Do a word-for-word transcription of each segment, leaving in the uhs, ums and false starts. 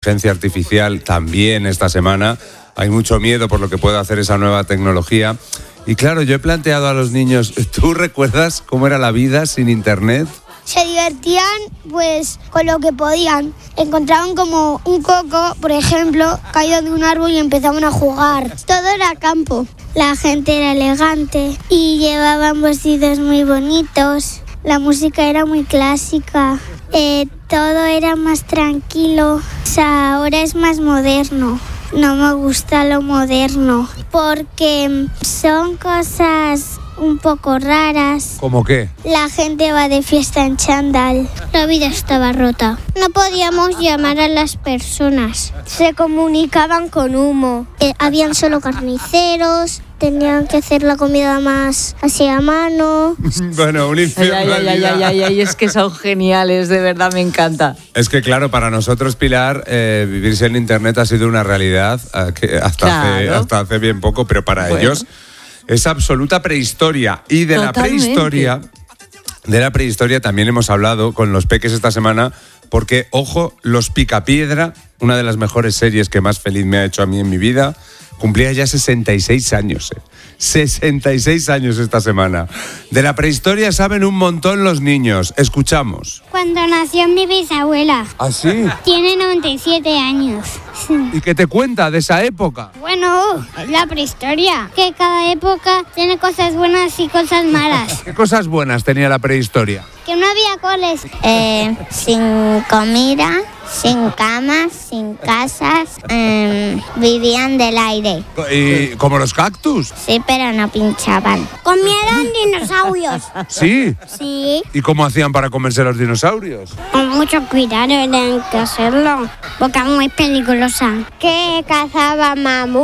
Inteligencia artificial también esta semana. Hay mucho miedo por lo que puede hacer esa nueva tecnología. Y claro, yo he planteado a los niños, ¿tú recuerdas cómo era la vida sin internet? Se divertían pues con lo que podían. Encontraban como un coco, por ejemplo, caído de un árbol y empezaban a jugar. Todo era campo. La gente era elegante y llevaban vestidos muy bonitos. La música era muy clásica. Eh, todo era más tranquilo. O sea, ahora es más moderno. No me gusta lo moderno porque son cosas un poco raras. ¿Cómo qué? La gente va de fiesta en chándal. La vida estaba rota. No podíamos llamar a las personas. Se comunicaban con humo. Eh, habían solo carniceros. Tenían que hacer la comida más así a mano. Bueno, un infierno. Ay, ay, ay, ay, ay, ay, es que son geniales, de verdad, me encanta. Es que claro, para nosotros, Pilar, eh, vivir sin internet ha sido una realidad eh, que hasta, Claro. hace, hasta hace bien poco, pero para Bueno. ellos es absoluta prehistoria. Y de Totalmente. la prehistoria, de la prehistoria también hemos hablado con los peques esta semana, porque, ojo, Los Picapiedra, una de las mejores series que más feliz me ha hecho a mí en mi vida, cumplía ya sesenta y seis años, eh. sesenta y seis años esta semana. De la prehistoria saben un montón los niños. Escuchamos. Cuando nació mi bisabuela. ¿Ah, sí? Tiene noventa y siete años. ¿Y qué te cuenta de esa época? Bueno, la prehistoria. Que cada época tiene cosas buenas y cosas malas. ¿Qué cosas buenas tenía la prehistoria? Que no había coles. Eh, sin comida, sin camas, sin casas, eh, vivían del aire. ¿Y como los cactus? Sí, pero no pinchaban. Comieron dinosaurios. Sí. Sí. ¿Y cómo hacían para comerse los dinosaurios? Con mucho cuidado tienen que hacerlo. Porque es muy peligrosa. Que cazaba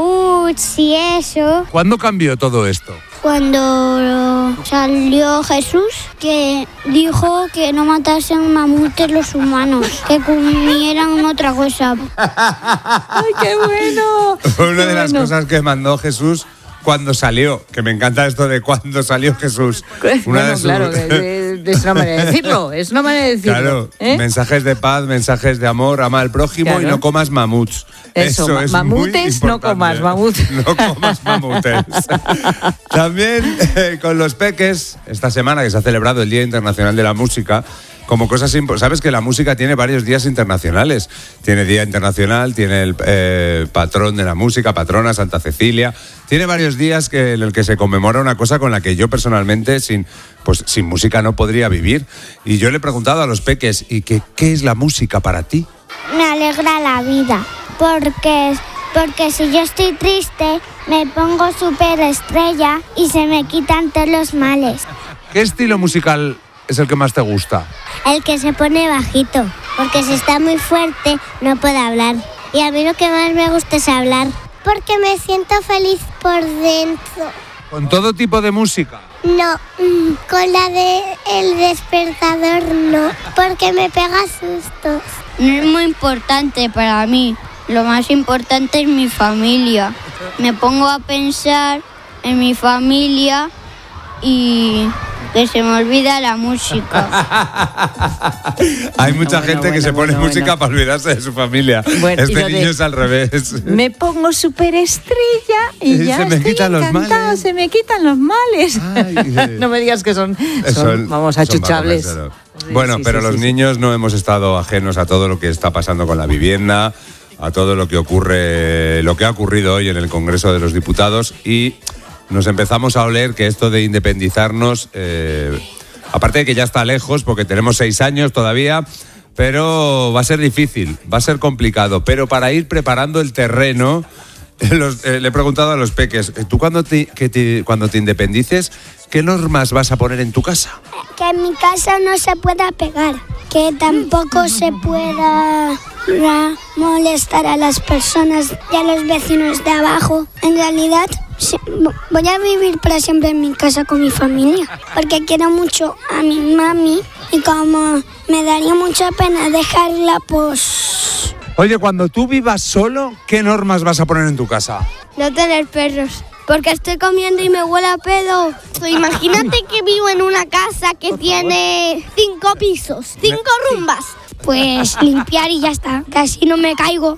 mamuts y eso. ¿Cuándo cambió todo esto? Cuando salió Jesús, que dijo que no matasen mamutes los humanos, que comieran otra cosa. ¡Ay, qué bueno! Fue una Qué de las bueno. cosas que mandó Jesús cuando salió, que me encanta esto de cuando salió Jesús. Una Bueno, de sus- claro, que- que- es una manera de decirlo, es una manera de decirlo. Claro, ¿eh? mensajes de paz, mensajes de amor, ama al prójimo Claro. y no comas mamuts. Eso, ma- es mamutes, muy no importante. comas mamut. No comas mamutes. También eh, con los peques, esta semana que se ha celebrado el Día Internacional de la Música, como cosas importantes. Sabes que la música tiene varios días internacionales. Tiene Día Internacional, tiene el eh, patrón de la música, patrona Santa Cecilia. Tiene varios días que, en el que se conmemora una cosa con la que yo personalmente sin, pues, sin música no podría vivir. Y yo le he preguntado a los peques, ¿y qué, qué es la música para ti? Me alegra la vida, porque, porque si yo estoy triste, me pongo súper estrella y se me quitan todos los males. ¿Qué estilo musical es el que más te gusta? El que se pone bajito, porque si está muy fuerte no puede hablar. Y a mí lo que más me gusta es hablar. Porque me siento feliz por dentro. ¿Con todo tipo de música? No, mm, con la de el despertador no, porque me pega sustos. No es muy importante para mí. Lo más importante es mi familia. Me pongo a pensar en mi familia y que se me olvida la música. Hay mucha Bueno, gente que bueno, se pone bueno, música bueno. para olvidarse de su familia. Bueno, y este lo de- niño es al revés. Me pongo súper estrella y, Y ya se me estoy quitan los encantado, males. se me quitan los males. Ay, No me digas que son, son, Son- vamos, son achuchables. bajones, pero- Sí, Bueno, sí, pero sí, los sí, sí. niños no hemos estado ajenos a todo lo que está pasando con la vivienda, a todo lo que ocurre, lo que ha ocurrido hoy en el Congreso de los Diputados y nos empezamos a oler que esto de independizarnos, eh, aparte de que ya está lejos, porque tenemos seis años todavía, pero va a ser difícil, va a ser complicado. Pero para ir preparando el terreno, los- eh, le he preguntado a los peques, ¿tú cuando te, que te- cuando te independices, qué normas vas a poner en tu casa? Que en mi casa no se pueda pegar, que tampoco se pueda ra- molestar a las personas y a los vecinos de abajo. En realidad, sí, vo- voy a vivir para siempre en mi casa con mi familia, porque quiero mucho a mi mami y como me daría mucha pena dejarla, pues... Oye, cuando tú vivas solo, ¿qué normas vas a poner en tu casa? No tener perros. Porque estoy comiendo y me huele a pedo. Imagínate que vivo en una casa que tiene cinco pisos, cinco rumbas. pues limpiar y ya está, que así no me caigo.